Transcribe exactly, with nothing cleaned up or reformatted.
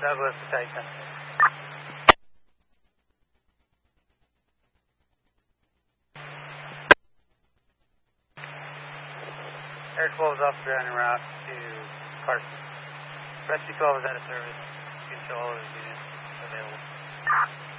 Douglas to Titan. Air twelve is off the ground en route to Carson. Rescue twelve is out of service. You can show all of the units available.